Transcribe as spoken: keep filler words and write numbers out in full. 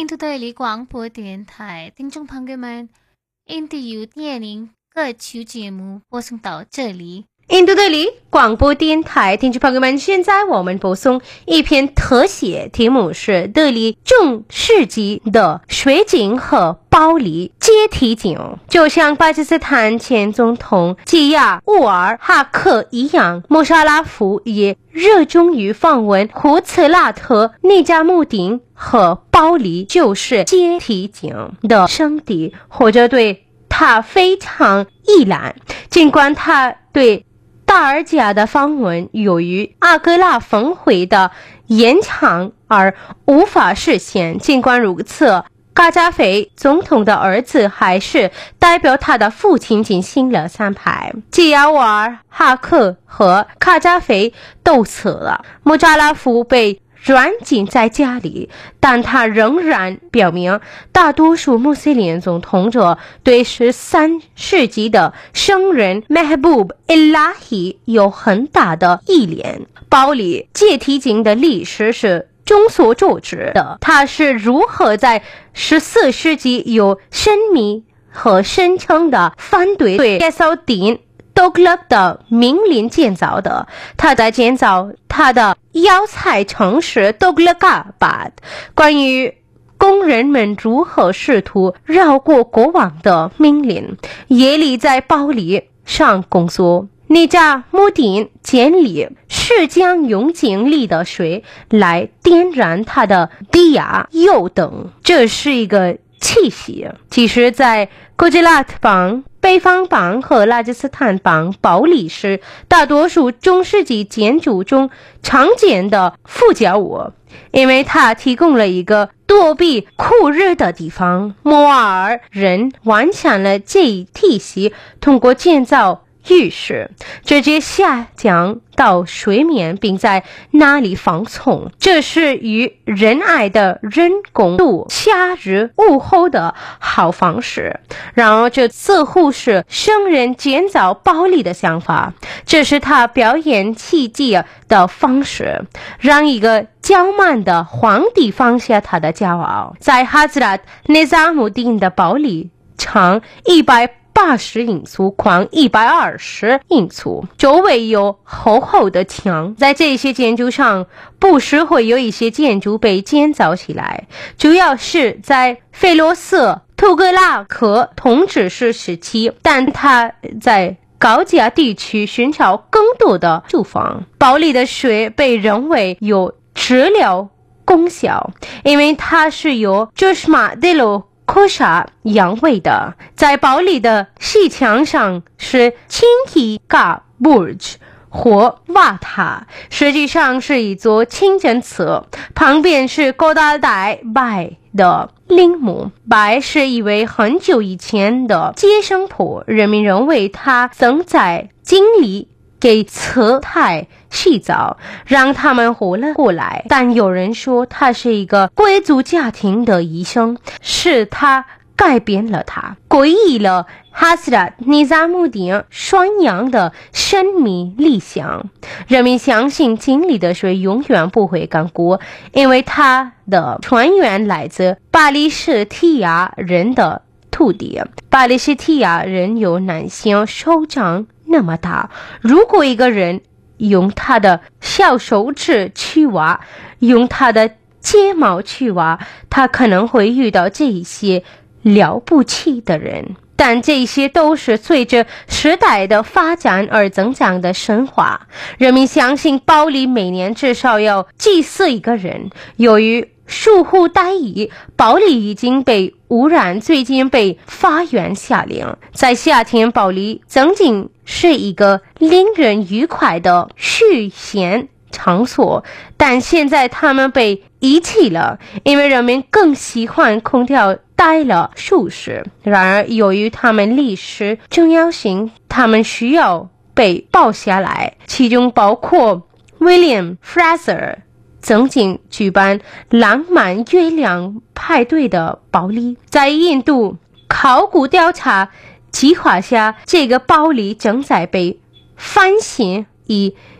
印度对里广播电台听众朋友们，印度有电影歌曲节目播送到这里。 印度对里广播电台听众朋友们，现在我们播送一篇特写，题目是德里中世纪的水井和包里阶梯井。就像巴基斯坦前总统吉亚乌尔哈克一样，穆沙拉夫也热衷于访问胡茨拉特内加穆丁和包里就是阶梯井的圣地，或者对他非常依赖。尽管他对大尔贾的访问由于阿格拉峰会的延长而无法实现，尽管如此，卡扎菲总统的儿子还是代表他的父亲进行了参拜。吉亚瓦尔哈克和卡扎菲都死了，穆扎拉夫被软禁在家里，但他仍然表明大多数穆斯林总统者对十三世纪的圣人 Mehboob Ilahi 有很大的依恋。包里阶梯井的历史是众所周知的，它是如何在十四世纪有神秘和深沉的反对对耶稣丁多格勒的命令建造的。他在建造他的要塞城市多格勒嘎巴。关于工人们如何试图绕过国王的命令，耶利在包里上工作，尼加穆丁建立是将用井里的水来点燃他的低压油灯，这是一个气息。其实在古吉拉特邦、北方邦和拉吉斯坦邦，包里是大多数中世纪建筑中常见的附加物，因为它提供了一个躲避酷热的地方。摩尔人完善了这一体系，通过建造浴室直接下降到水面，并在那里放松，这是与仁爱的人工度夏日午后的好方式。然而这似乎是圣人建造包里的想法，这是他表演奇迹的方式，让一个骄慢的皇帝放下他的骄傲。在哈兹拉特内扎穆丁的包里长一百八十英寸，宽一百二十英寸，周围有厚厚的墙。在这些建筑上不时会有一些建筑被建造起来，主要是在费罗斯图格拉克统治时期，但他在高加地区寻找更多的住房。包里的水被认为有治疗功效，因为它是由朱什马德罗科沙养胃的。在包里的西墙上是青提嘎布什或瓦塔，实际上是一座清真寺，旁边是高达代拜的陵墓。拜是一位很久以前的接生婆，人们认为他曾在井里给慈太洗澡，让他们活了过来。但有人说他是一个贵族家庭的医生，是他改变了他，诡异了哈斯拉尼扎穆丁双阳的神秘理想。人们相信井里的水永远不会干枯，因为它的泉源来自巴利斯提亚人的土地。巴利斯提亚人有男性手掌那么大，如果一个人用他的小手指去挖，用他的睫毛去挖，他可能会遇到这些了不起的人。但这些都是随着时代的发展而增长的神话。人们相信包里每年至少要祭祀一个人。由于疏忽大意，包里已经被污染，最近被法院下令。在夏天，包里曾经是一个令人愉快的休闲场所，但现在他们被遗弃了，因为人们更喜欢空调待了舒适。然而由于他们历史重要性，他们需要被保下来，其中包括 William Fraser 曾经举办浪漫月亮派对的包里。在印度考古调查计划下，这个包里正在被翻新，以